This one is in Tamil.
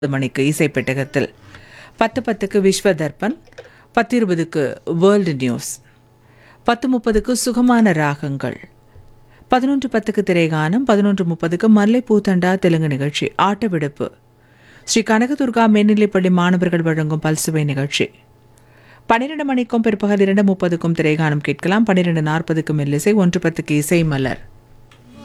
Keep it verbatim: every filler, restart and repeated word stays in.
மணிக்கு இசை பெட்டகத்தில் பத்து பத்துக்கு விஸ்வ தர்பன், பத்து இருபதுக்கு வேர்ல்டு நியூஸ், பத்து முப்பதுக்கு சுகமான ராகங்கள், பதினொன்று பத்துக்கு திரைகானம், பதினொன்று முப்பதுக்கு மல்லைப்பூ தண்டா தெலுங்கு நிகழ்ச்சி, ஆட்ட விடுப்பு, ஸ்ரீ கனகதுர்கா மேல்நிலைப்பள்ளி மாணவர்கள் வழங்கும் பல்சுவை நிகழ்ச்சி. பன்னிரண்டு மணிக்கும் பிற்பகல் இரண்டு முப்பதுக்கும் திரைகானம் கேட்கலாம். பன்னிரண்டு நாற்பதுக்கு மெல்லிசை, ஒன்று பத்துக்கு இசை மலர்.